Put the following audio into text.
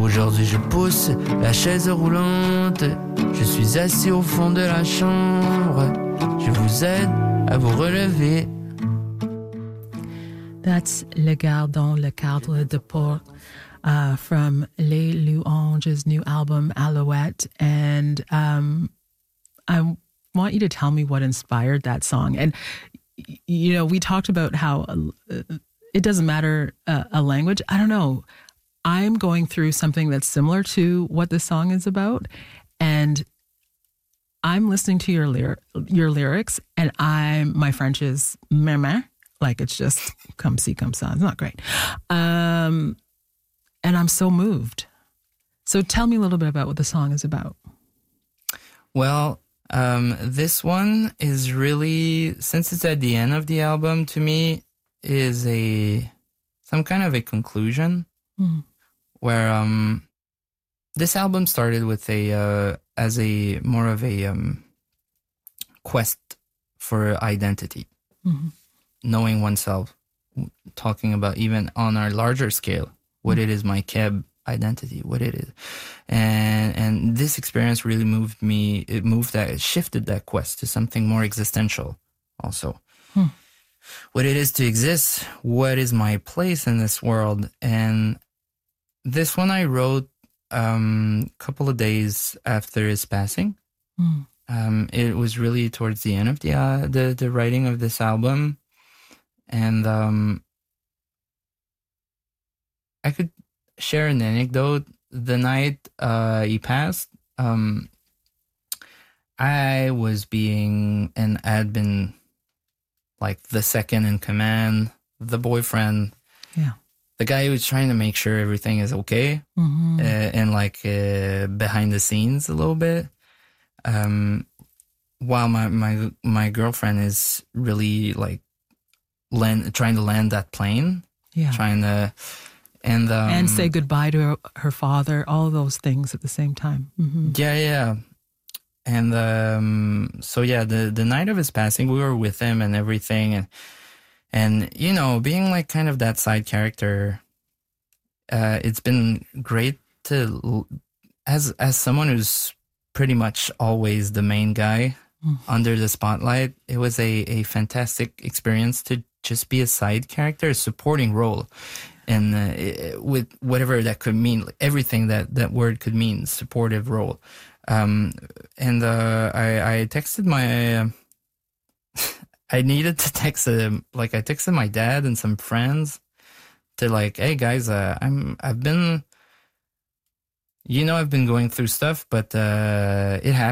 Aujourd'hui je pousse la chaise roulante. Je suis assis au fond de la chambre. Je vous aide à vous relever. That's Le Gardon, Le Cadre de Port from Les Louanges' new album, Alouette. And I want you to tell me what inspired that song. And, you know, we talked about how it doesn't matter a language. I don't know. I'm going through something that's similar to what this song is about. And I'm listening to your lyrics, and my French is meh. Like, it's just comme ci, comme ça. It's not great. And I'm so moved. So tell me a little bit about what the song is about. Well, this one is really, since it's at the end of the album, to me, is some kind of a conclusion where this album started with as a more of a quest for identity. Mm-hmm. Knowing oneself, talking about even on our larger scale, what it is, my Keb identity, what it is. And this experience really moved me. It shifted that quest to something more existential also. What it is to exist, what is my place in this world. And this one I wrote a couple of days after his passing. It was really towards the end of the writing of this album. And I could share an anecdote. The night he passed, I was and had been like the second in command, the boyfriend, the guy who's trying to make sure everything is okay, and like behind the scenes a little bit, while my girlfriend is really like trying to land that plane, trying to and say goodbye to her father, all those things at the same time. Yeah. And so the night of his passing, we were with him and everything, and you know, being like kind of that side character, it's been great to as someone who's pretty much always the main guy under the spotlight. It was a fantastic experience to just be a side character, a supporting role, and with whatever that could mean, everything that word could mean, supportive role. I texted I needed to text him, like I texted my dad and some friends to like, hey guys, I've been going through stuff, but it